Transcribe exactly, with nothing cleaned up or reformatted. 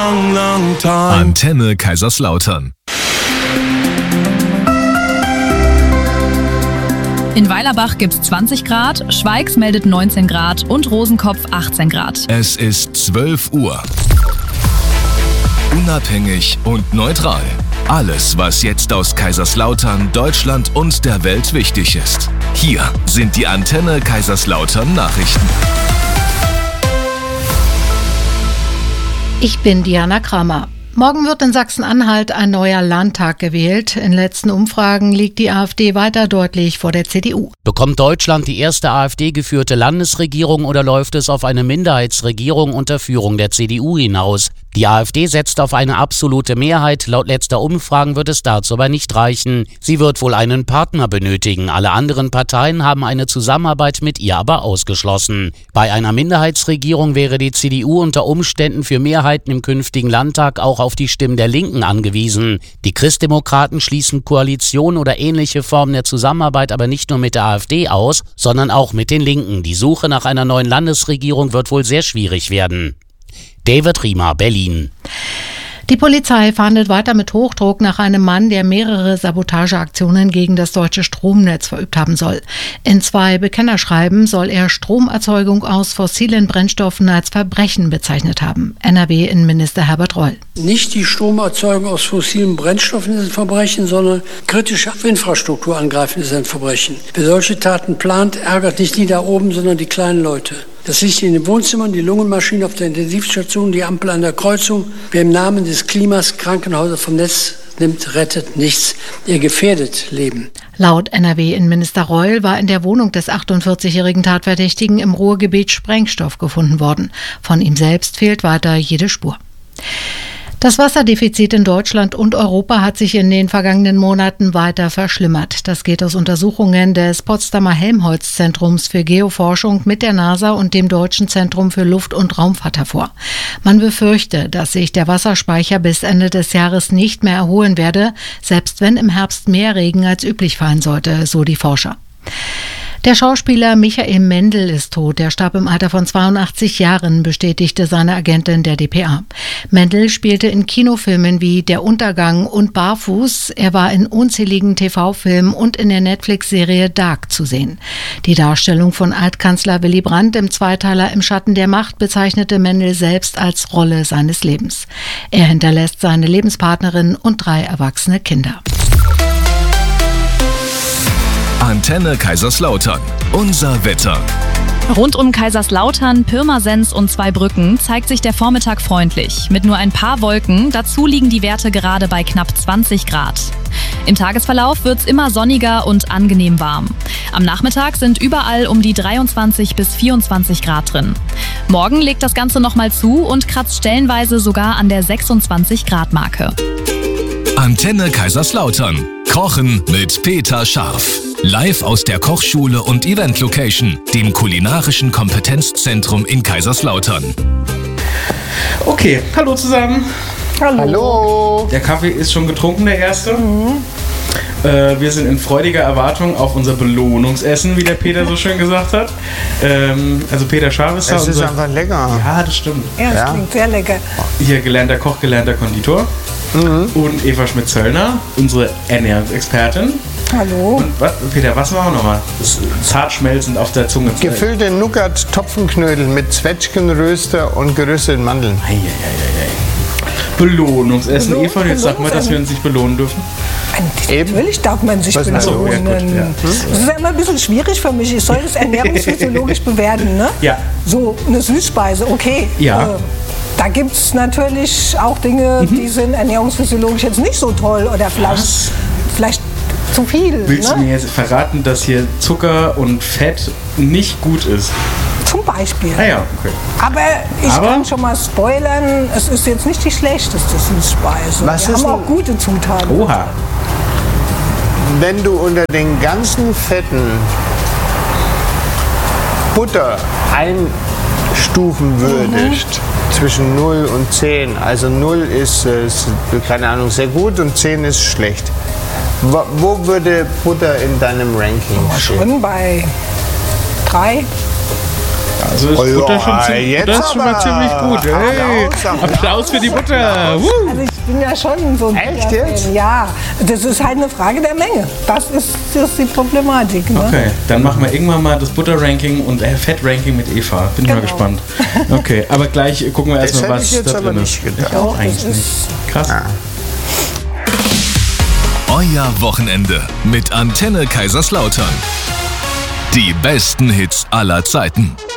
long, long time. Antenne Kaiserslautern. In Weilerbach gibt's zwanzig Grad, Schweigs meldet neunzehn Grad und Rosenkopf achtzehn Grad. Es ist zwölf Uhr. Unabhängig und neutral. Alles, was jetzt aus Kaiserslautern, Deutschland und der Welt wichtig ist. Hier sind die Antenne Kaiserslautern Nachrichten. Ich bin Diana Kramer. Morgen wird in Sachsen-Anhalt ein neuer Landtag gewählt. In letzten Umfragen liegt die AfD weiter deutlich vor der C D U. Bekommt Deutschland die erste AfD-geführte Landesregierung oder läuft es auf eine Minderheitsregierung unter Führung der C D U hinaus? Die AfD setzt auf eine absolute Mehrheit. Laut letzter Umfragen wird es dazu aber nicht reichen. Sie wird wohl einen Partner benötigen. Alle anderen Parteien haben eine Zusammenarbeit mit ihr aber ausgeschlossen. Bei einer Minderheitsregierung wäre die C D U unter Umständen für Mehrheiten im künftigen Landtag auch auf die Stimmen der Linken angewiesen. Die Christdemokraten schließen Koalition oder ähnliche Formen der Zusammenarbeit aber nicht nur mit der AfD aus, sondern auch mit den Linken. Die Suche nach einer neuen Landesregierung wird wohl sehr schwierig werden. David Riemer, Berlin. Die Polizei fahndet weiter mit Hochdruck nach einem Mann, der mehrere Sabotageaktionen gegen das deutsche Stromnetz verübt haben soll. In zwei Bekennerschreiben soll er Stromerzeugung aus fossilen Brennstoffen als Verbrechen bezeichnet haben. N R W-Innenminister Herbert Reul. Nicht die Stromerzeugung aus fossilen Brennstoffen ist ein Verbrechen, sondern kritische Infrastruktur angreifen ist ein Verbrechen. Wer solche Taten plant, ärgert nicht die da oben, sondern die kleinen Leute. Das Licht in den Wohnzimmern, die Lungenmaschine auf der Intensivstation, die Ampel an der Kreuzung. Wer im Namen des Klimas Krankenhäuser vom Netz nimmt, rettet nichts. Ihr gefährdet Leben. Laut N R W-Innenminister Reul war in der Wohnung des achtundvierzigjährigen Tatverdächtigen im Ruhrgebiet Sprengstoff gefunden worden. Von ihm selbst fehlt weiter jede Spur. Das Wasserdefizit in Deutschland und Europa hat sich in den vergangenen Monaten weiter verschlimmert. Das geht aus Untersuchungen des Potsdamer Helmholtz-Zentrums für Geoforschung mit der NASA und dem Deutschen Zentrum für Luft- und Raumfahrt hervor. Man befürchte, dass sich der Wasserspeicher bis Ende des Jahres nicht mehr erholen werde, selbst wenn im Herbst mehr Regen als üblich fallen sollte, so die Forscher. Der Schauspieler Michael Mendl ist tot. Er starb im Alter von zweiundachtzig Jahren, bestätigte seine Agentin der D P A. Mendl spielte in Kinofilmen wie Der Untergang und Barfuß. Er war in unzähligen T V-Filmen und in der Netflix-Serie Dark zu sehen. Die Darstellung von Altkanzler Willy Brandt im Zweiteiler Im Schatten der Macht bezeichnete Mendl selbst als Rolle seines Lebens. Er hinterlässt seine Lebenspartnerin und drei erwachsene Kinder. Antenne Kaiserslautern. Unser Wetter. Rund um Kaiserslautern, Pirmasens und Zweibrücken zeigt sich der Vormittag freundlich. Mit nur ein paar Wolken, dazu liegen die Werte gerade bei knapp zwanzig Grad. Im Tagesverlauf wird's immer sonniger und angenehm warm. Am Nachmittag sind überall um die dreiundzwanzig bis vierundzwanzig Grad drin. Morgen legt das Ganze nochmal zu und kratzt stellenweise sogar an der sechsundzwanzig Grad Marke. Antenne Kaiserslautern. Kochen mit Peter Scharf. Live aus der Kochschule und Event Location, dem kulinarischen Kompetenzzentrum in Kaiserslautern. Okay, hallo zusammen. Hallo. Hallo. Der Kaffee ist schon getrunken, der erste. Mhm. Äh, wir sind in freudiger Erwartung auf unser Belohnungsessen, wie der Peter so schön gesagt hat. Ähm, also Peter Scharf ist da. Es ist unser... einfach lecker. Ja, das stimmt. Ja, das ja. klingt sehr lecker. Hier gelernter Koch, gelernter Konditor. Mhm. Und Eva Schmidt-Zöllner, unsere Ernährungsexpertin. Hallo. Und was, Peter, was machen wir nochmal? Das zart schmelzend auf der Zunge. Gefüllte Nougat-Topfenknödel mit Zwetschgenröster und gerösteten Mandeln. Ei, ei, ei, ei. Belohnungsessen. Belohn, Eva, jetzt sag mal, dass wir uns nicht belohnen dürfen. Natürlich darf man sich belohnen. So, ja, gut, ja. Das ist ja immer ein bisschen schwierig für mich. Ich soll das ernährungsphysiologisch bewerten, ne? Ja. So eine Süßspeise, okay. Ja. Äh, da gibt es natürlich auch Dinge, mhm. die sind ernährungsphysiologisch jetzt nicht so toll oder vielleicht, vielleicht zu viel. Willst ne? du mir jetzt verraten, dass hier Zucker und Fett nicht gut ist? Zum Beispiel. Ah ja, okay. Aber ich Aber? kann schon mal spoilern, es ist jetzt nicht die schlechteste Süßspeise. Was Wir ist haben auch gute Zutaten. Oha. Wenn du unter den ganzen Fetten Butter einstufen würdest, mhm. zwischen null und zehn, also null ist, ist, keine Ahnung, sehr gut und zehn ist schlecht. Wo, wo würde Butter in deinem Ranking oh, stehen? Schon bei drei. Also ist Oh, Butter schon, ja, ziemlich, jetzt Butter ist schon mal aber. ziemlich gut. Hey, Applaus, Applaus für die Butter. Woo. Also ich bin ja schon so ein Echt Butter-Fan. jetzt? Ja, das ist halt eine Frage der Menge. Das ist, das ist die Problematik. Ne? Okay, dann machen wir irgendwann mal das Butter-Ranking und äh, Fett-Ranking mit Eva. Bin ich mal Genau. gespannt. Okay, aber gleich gucken wir Das erstmal, hätte was ich jetzt da aber drin nicht ist. gedacht. Ich auch eigentlich das nicht. ist- Krass. Ah. Euer Wochenende mit Antenne Kaiserslautern. Die besten Hits aller Zeiten.